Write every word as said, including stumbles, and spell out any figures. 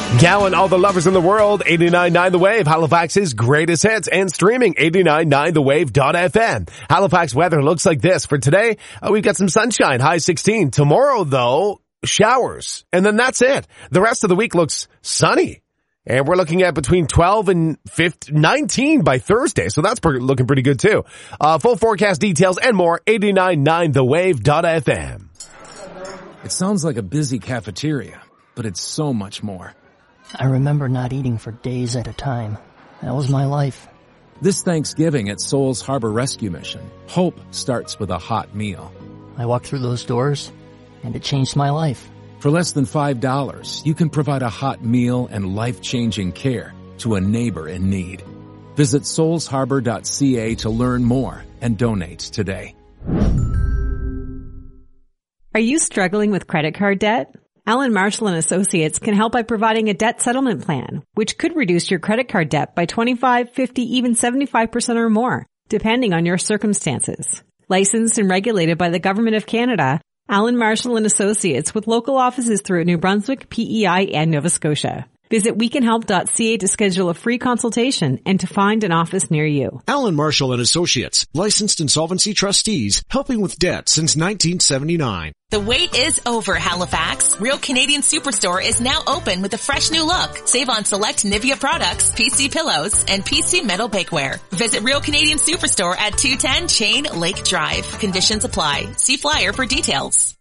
Gowan, all the lovers in the world, eighty-nine point nine The Wave, Halifax's greatest hits, and streaming eighty-nine point nine the wave dot f m. Halifax weather looks like this for today. Uh, we've got some sunshine, high sixteen. Tomorrow, though, showers, and then that's it. The rest of the week looks sunny, and we're looking at between twelve and fifteen, nineteen by Thursday, so that's pretty, looking pretty good too. Uh, full forecast details and more, eighty-nine point nine the wave dot f m. It sounds like a busy cafeteria, but it's so much more. I remember not eating for days at a time. That was my life. This Thanksgiving at Souls Harbor Rescue Mission, hope starts with a hot meal. I walked through those doors, and it changed my life. For less than five dollars, you can provide a hot meal and life-changing care to a neighbor in need. Visit souls harbor dot c a to learn more and donate today. Are you struggling with credit card debt? Allen Marshall and Associates can help by providing a debt settlement plan, which could reduce your credit card debt by twenty-five, fifty, even seventy-five percent or more, depending on your circumstances. Licensed and regulated by the Government of Canada, Allen Marshall and Associates with local offices throughout New Brunswick, P E I, and Nova Scotia. Visit we can help dot c a to schedule a free consultation and to find an office near you. Allen Marshall and Associates, licensed insolvency trustees, helping with debt since nineteen seventy-nine. The wait is over, Halifax. Real Canadian Superstore is now open with a fresh new look. Save on select Nivea products, P C pillows, and P C metal bakeware. Visit Real Canadian Superstore at two ten Chain Lake Drive. Conditions apply. See flyer for details.